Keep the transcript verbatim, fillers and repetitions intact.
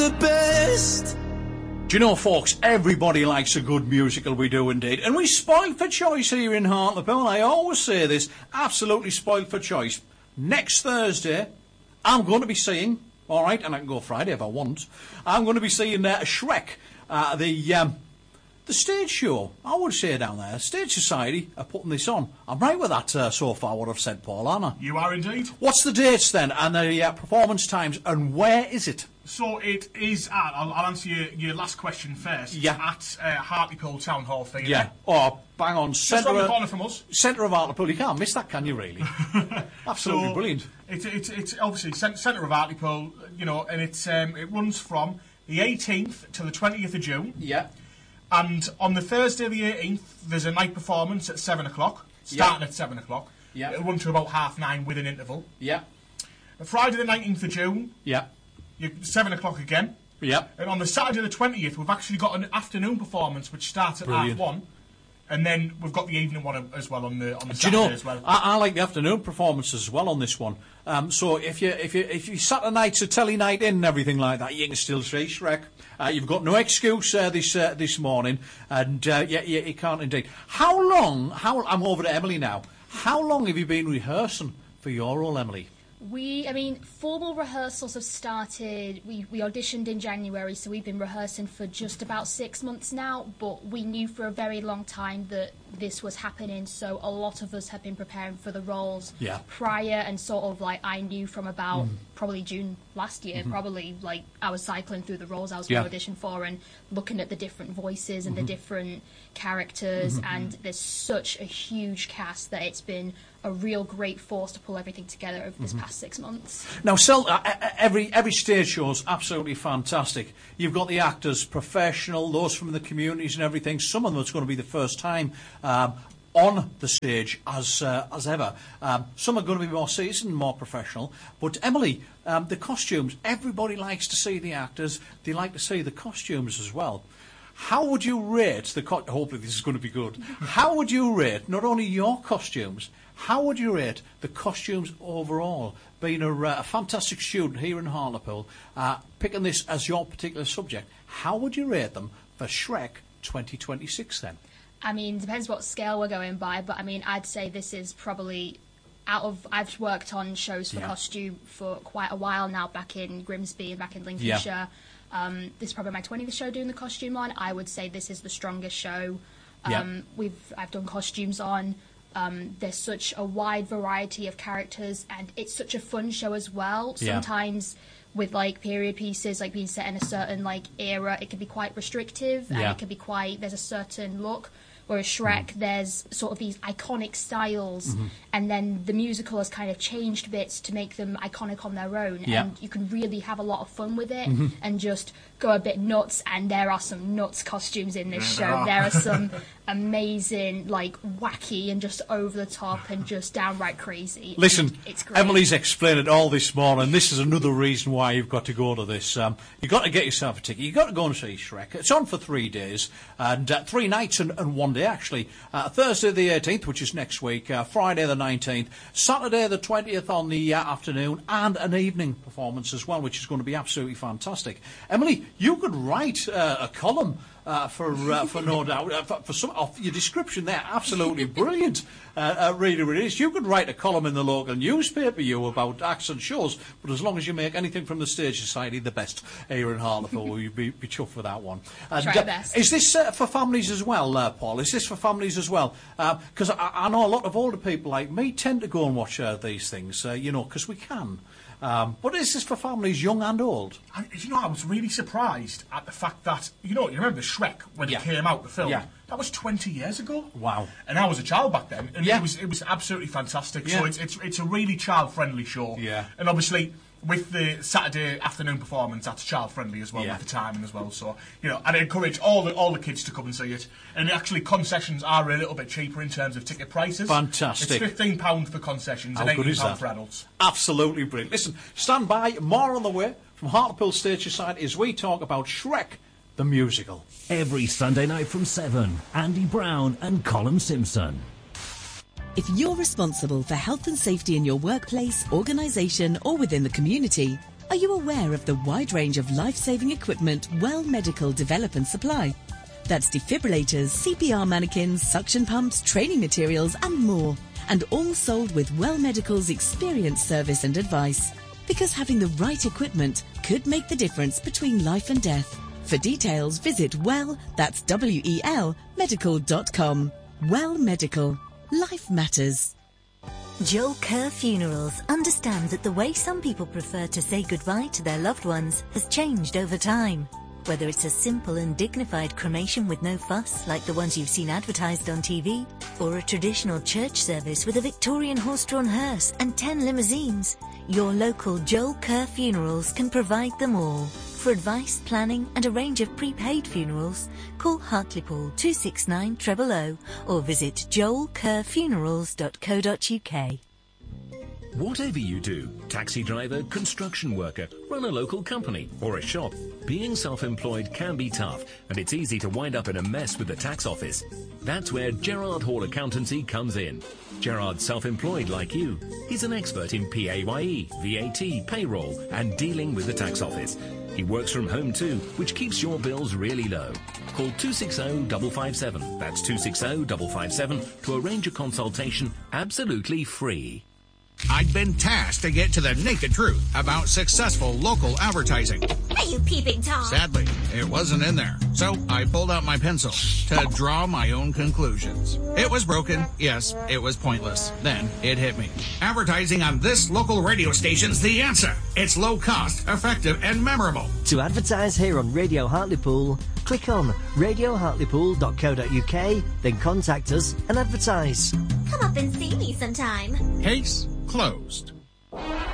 the best. Do you know, folks, everybody likes a good musical, we do indeed. And we spoil for choice here in Hartlepool. I always say this, absolutely spoiled for choice. Next Thursday, I'm going to be seeing, all right, and I can go Friday if I want, I'm going to be seeing uh, Shrek, uh, the... Um, The stage show, I would say down there, Stage Society are putting this on. I'm right with that uh, so far, what I've said, Paul, aren't I? You are indeed. What's the dates then, and the uh, performance times, and where is it? So it is at, I'll, I'll answer your, your last question first. Yeah. At uh, Hartlepool Town Hall Theatre. Yeah. Oh, bang on. Just Centre around the of, corner from us. Centre of Hartlepool. You can't miss that, can you, really? Absolutely So brilliant. It's it's it's obviously cent- centre of Hartlepool, you know, and it's um, it runs from the eighteenth to the twentieth of June. Yeah. And on the Thursday the eighteenth, there's a night performance at seven o'clock, starting Yeah. at seven o'clock. Yeah. It'll run to about half nine with an interval. Yeah. Friday the nineteenth of June, Yeah. you, seven o'clock again. Yeah. And on the Saturday the twentieth, we've actually got an afternoon performance which starts at Brilliant. half one. And then we've got the evening one as well on the on the Do you Saturday know, as well. I, I like the afternoon performances as well on this one. Um, so if you if you if you Saturday night's a telly night in and everything like that, you can still see Shrek. Uh, you've got no excuse uh, this uh, this morning, and uh, yeah, yeah, you can't indeed. How long? How I'm over to Emily now. How long have you been rehearsing for your role, Emily? We, I mean, formal rehearsals have started. We, we auditioned in January, so we've been rehearsing for just about six months now. But we knew for a very long time that this was happening, so a lot of us have been preparing for the roles Yeah. prior. And sort of like I knew from about Mm. probably June last year, Mhm. probably like I was cycling through the roles I was Yeah. going to audition for and looking at the different voices and Mhm. the different characters. Mhm. And there's such a huge cast that it's been a real great force to pull everything together over this Mhm. past six months. Now, Sel, uh, uh, every every stage show is absolutely fantastic. You've got the actors, professional, those from the communities and everything. Some of them it's going to be the first time um, on the stage as uh, as ever. Um, some are going to be more seasoned, more professional. But Emily, um, the costumes. Everybody likes to see the actors. They like to see the costumes as well. How would you rate the? Co- Hopefully, this is going to be good. How would you rate not only your costumes? How would you rate the costumes overall? Being a, uh, a fantastic student here in Hartlepool, uh, picking this as your particular subject, how would you rate them for Shrek twenty twenty-six then? I mean, depends what scale we're going by, but I mean, I'd say this is probably out of. I've worked on shows for Yeah. costume for quite a while now, back in Grimsby and back in Lincolnshire. Um, this is probably my twentieth show doing the costume on. I would say this is the strongest show. Um, Yeah. We've I've done costumes on. Um, there's such a wide variety of characters, and it's such a fun show as well. Yeah. Sometimes with like period pieces, like being set in a certain like era, it can be quite restrictive, and Yeah. it can be quite. There's a certain look. Whereas Shrek, there's sort of these iconic styles, Mhm. and then the musical has kind of changed bits to make them iconic on their own, Yeah. and you can really have a lot of fun with it Mhm. and just go a bit nuts. And there are some nuts costumes in this Yeah, there show. are. There are some amazing, like wacky and just over the top and just downright crazy. Listen, And it's great. Emily's explained it all this morning. This is another reason why you've got to go to this. Um, you've got to get yourself a ticket. You've got to go and see Shrek. It's on for three days, and uh, three nights and, and one day, actually. Uh, Thursday the eighteenth, which is next week, uh, Friday the nineteenth, Saturday the twentieth on the uh, afternoon, and an evening performance as well, which is going to be absolutely fantastic. Emily, you could write uh, a column Uh, for uh, for no doubt uh, for, for some of your description there, absolutely brilliant. Uh, uh, reader, it is. You could write a column in the local newspaper, you, about acts and shows. But as long as you make anything from the Stage Society the best here in Hartlepool, you'd be, be chuffed with that one. And, Try uh, our best. Is this uh, for families as well, uh, Paul? Is this for families as well? Because I, I know a lot of older people like me tend to go and watch uh, these things, uh, you know, because we can. Um, but is this for families young and old? I, you know, I was really surprised at the fact that, you know, you remember Shrek when Yeah. it came out, the film? Yeah. That was twenty years ago. Wow. And I was a child back then, and Yeah. it was it was absolutely fantastic. Yeah. So it's, it's it's a really child-friendly show. Yeah. And obviously, with the Saturday afternoon performance, that's child-friendly as well, Yeah. with the timing as well. So, you know, I'd encourage all the all the kids to come and see it. And actually, concessions are a little bit cheaper in terms of ticket prices. Fantastic. It's fifteen pounds for concessions How and good eighteen is pounds that? for adults. Absolutely brilliant. Listen, stand by. More on the way from Hartlepool Stage Society as we talk about Shrek, the musical. Every Sunday night from seven, Andy Brown and Colin Simpson. If you're responsible for health and safety in your workplace, organisation or within the community, Are you aware of the wide range of life-saving equipment Well Medical develop and supply? That's defibrillators, C P R mannequins, suction pumps, training materials and more. And all sold with Well Medical's experienced service and advice. Because having the right equipment could make the difference between life and death. For details, visit Well, that's W E L, medical dot com. Well Medical. Life matters. Joel Kerr Funerals understands that the way some people prefer to say goodbye to their loved ones has changed over time. Whether it's a simple and dignified cremation with no fuss, like the ones you've seen advertised on T V, or a traditional church service with a Victorian horse-drawn hearse and ten limousines, your local Joel Kerr Funerals can provide them all. For advice, planning and a range of prepaid funerals, call Hartlepool two six nine zero zero zero or visit joel kerr funerals dot co dot uk. Whatever you do, taxi driver, construction worker, run a local company or a shop, being self-employed can be tough and it's easy to wind up in a mess with the tax office. That's where Gerard Hall Accountancy comes in. Gerard's self-employed like you. He's an expert in P A Y E, V A T, payroll and dealing with the tax office. He works from home too, which keeps your bills really low. Call two six zero five five seven, that's two six zero five five seven, to arrange a consultation absolutely free. I'd been tasked to get to the naked truth about successful local advertising. Are you peeping Tom? Sadly, it wasn't in there. So I pulled out my pencil to draw my own conclusions. It was broken. Yes, it was pointless. Then it hit me. Advertising on this local radio station's the answer. It's low cost, effective, and memorable. To advertise here on Radio Hartlepool, click on radio hartlepool dot co dot uk, then contact us and advertise. Come up and see me sometime. Case closed.